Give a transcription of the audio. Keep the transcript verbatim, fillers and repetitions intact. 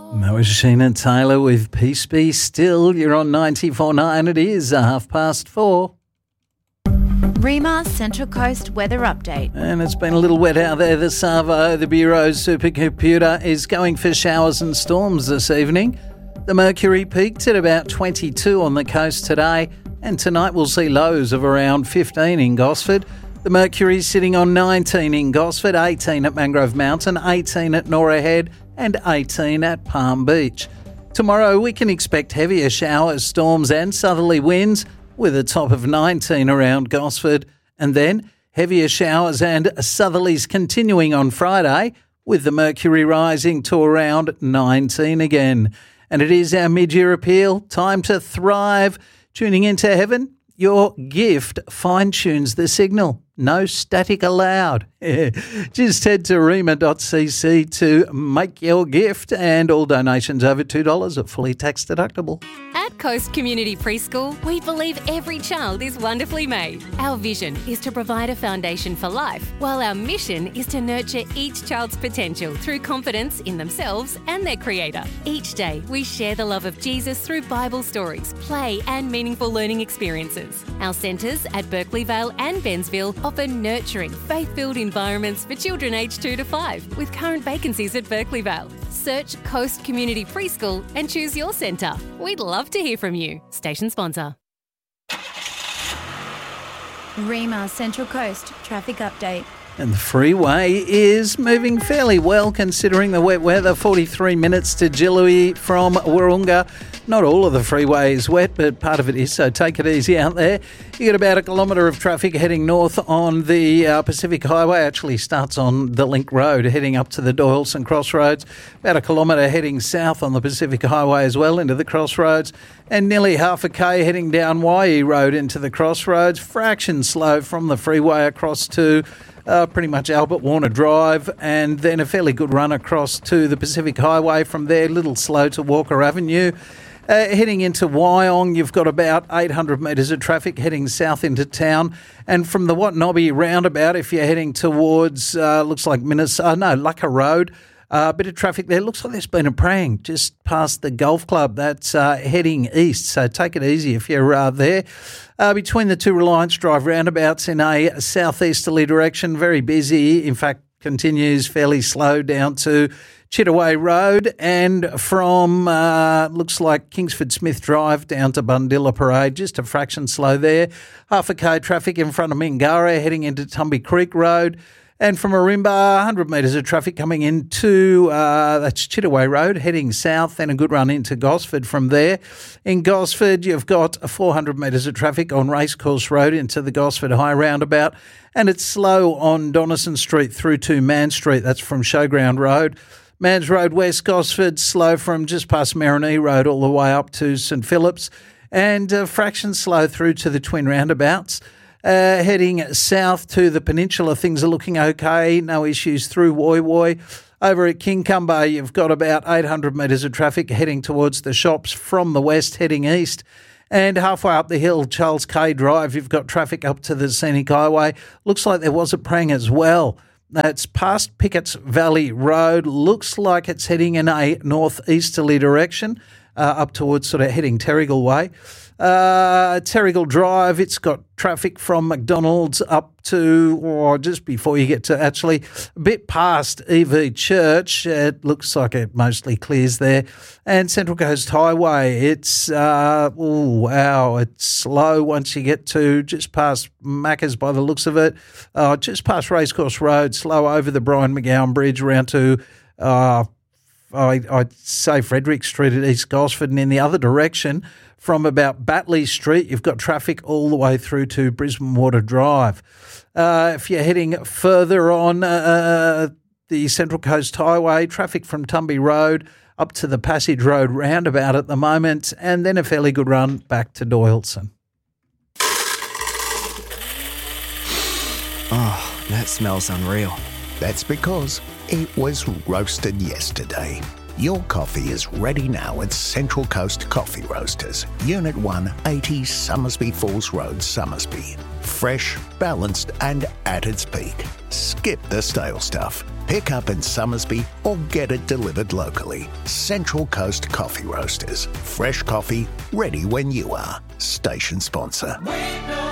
Sheena Taylor with Peace Be Still. You're on ninety-four point nine. It is a half past four. Rema Central Coast weather update. And it's been a little wet out there. The Savo, the Bureau's supercomputer, is going for showers and storms this evening. The mercury peaked at about twenty-two on the coast today, and tonight we'll see lows of around fifteen in Gosford. The mercury's sitting on nineteen in Gosford, eighteen at Mangrove Mountain, eighteen at Norah Head, and eighteen at Palm Beach. Tomorrow we can expect heavier showers, storms and southerly winds with a top of nineteen around Gosford, and then heavier showers and southerlies continuing on Friday with the mercury rising to around nineteen again. And it is our mid-year appeal, time to thrive. Tuning into heaven, your gift fine-tunes the signal. No static allowed. Just head to rema dot c c to make your gift, and all donations over two dollars are fully tax deductible. At Coast Community Preschool, we believe every child is wonderfully made. Our vision is to provide a foundation for life, while our mission is to nurture each child's potential through confidence in themselves and their Creator. Each day, we share the love of Jesus through Bible stories, play and meaningful learning experiences. Our centres at Berkeley Vale and Bensville offer nurturing, faith-filled environments for children aged two to five, with current vacancies at Berkeley Vale. Search Coast Community Preschool and choose your centre. We'd love to hear from you. Station sponsor. Rema Central Coast traffic update. And the freeway is moving fairly well considering the wet weather. forty-three minutes to Jilui from Wahroonga. Not all of the freeway is wet, but part of it is, so take it easy out there. You get about a kilometre of traffic heading north on the uh, Pacific Highway. Actually starts on the Link Road heading up to the Doyleson Crossroads. About a kilometre heading south on the Pacific Highway as well into the Crossroads. And nearly half a K heading down Waihi Road into the Crossroads. Fraction slow from the freeway across to Uh, pretty much Albert Warner Drive, and then a fairly good run across to the Pacific Highway from there, a little slow to Walker Avenue. Uh, heading into Wyong, you've got about eight hundred metres of traffic heading south into town. And from the Watnobby roundabout, if you're heading towards, uh, looks like Minnesota, uh, no, Lucka Road, a uh, bit of traffic there. Looks like there's been a prang just past the golf club. That's uh, heading east, so take it easy if you're uh, there. Uh, between the two Reliance Drive roundabouts in a southeasterly direction, very busy. In fact, continues fairly slow down to Chittaway Road, and from, uh, looks like Kingsford Smith Drive down to Bundilla Parade, just a fraction slow there. Half a K traffic in front of Mingara heading into Tumby Creek Road. And from Arimba, one hundred metres of traffic coming into, uh, that's Chittaway Road, heading south, and a good run into Gosford from there. In Gosford, you've got four hundred metres of traffic on Racecourse Road into the Gosford High Roundabout, and it's slow on Donison Street through to Man Street, that's from Showground Road. Mans Road West, Gosford, slow from just past Marinee Road all the way up to St Phillips, and a fraction slow through to the Twin Roundabouts. Uh, heading south to the peninsula, things are looking okay. No issues through Woy Woy. Over at Kincumber, you've got about eight hundred metres of traffic heading towards the shops from the west heading east. And halfway up the hill, Charles K Drive, you've got traffic up to the Scenic Highway. Looks like there was a prang as well. That's past Pickett's Valley Road. Looks like it's heading in a northeasterly direction, uh, up towards sort of heading Terrigal way. Uh, Terrigal Drive, it's got traffic from McDonald's up to, or just before you get to actually a bit past E V Church. It looks like it mostly clears there. And Central Coast Highway, it's, uh, oh, wow, it's slow once you get to just past Macca's by the looks of it. Uh, just past Racecourse Road, slow over the Brian McGowan Bridge around to, uh, I, I'd say Frederick Street at East Gosford, and in the other direction, from about Batley Street, you've got traffic all the way through to Brisbane Water Drive. Uh, if you're heading further on uh, the Central Coast Highway, traffic from Tumby Road up to the Passage Road roundabout at the moment, and then a fairly good run back to Doyleson. Oh, that smells unreal. That's because it was roasted yesterday. Your coffee is ready now at Central Coast Coffee Roasters, Unit one eighty Summersby Falls Road, Summersby. Fresh, balanced and at its peak. Skip the stale stuff. Pick up in Summersby or get it delivered locally. Central Coast Coffee Roasters. Fresh coffee, ready when you are. Station sponsor.